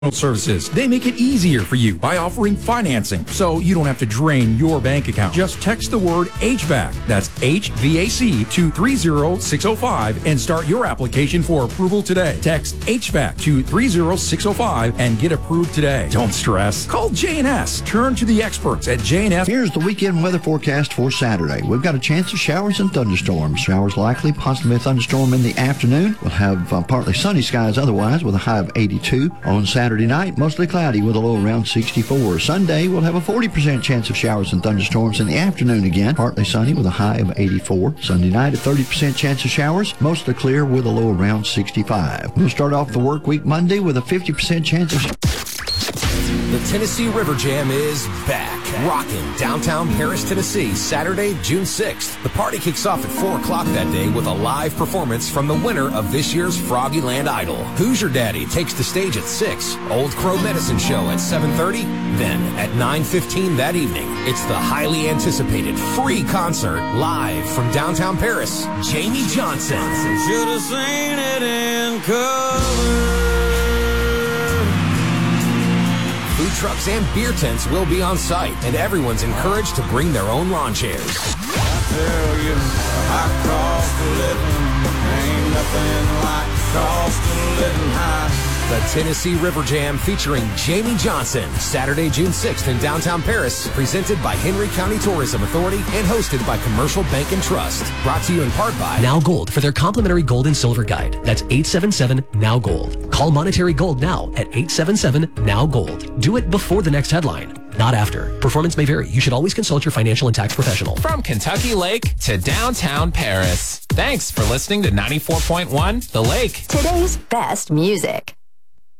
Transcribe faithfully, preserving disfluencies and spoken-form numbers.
Services. They make it easier for you by offering financing, so you don't have to drain your bank account. Just text the word H V A C, that's H V A C, to three zero six zero five and start your application for approval today. Text H V A C to three zero six zero five and get approved today. Don't stress. Call J and S. Turn to the experts at J and S. Here's the weekend weather forecast for Saturday. We've got a chance of showers and thunderstorms. Showers likely, possibly a thunderstorm in the afternoon. We'll have uh, partly sunny skies otherwise with a high of eighty-two. On Saturday night, mostly cloudy with a low around sixty-four. Sunday, we'll have a forty percent chance of showers and thunderstorms in the afternoon again. Partly sunny with a high of eighty-four. Sunday night, a thirty percent chance of showers, mostly clear with a low around sixty-five. We'll start off the work week Monday with a fifty percent chance of... The Tennessee River Jam is back. Rockin' downtown Paris, Tennessee, Saturday, June sixth. The party kicks off at four o'clock that day with a live performance from the winner of this year's Froggyland Idol. Who's Your Daddy takes the stage at six. Old Crow Medicine Show at seven thirty. Then at nine fifteen that evening, it's the highly anticipated free concert live from downtown Paris. Jamie Johnson. Should have seen it in color. Food trucks and beer tents will be on site, and everyone's encouraged to bring their own lawn chairs. I tell you, high cost of living ain't nothing like cost of living high. The Tennessee River Jam featuring Jamie Johnson, Saturday, June sixth in downtown Paris, presented by Henry County Tourism Authority and hosted by Commercial Bank and Trust. Brought to you in part by Now Gold for their complimentary gold and silver guide. That's eight seven seven, N O W Gold. Call Monetary Gold now at eight seven seven, N O W Gold. Do it before the next headline, not after. Performance may vary. You should always consult your financial and tax professional. From Kentucky Lake to downtown Paris. Thanks for listening to ninety-four point one The Lake. Today's best music.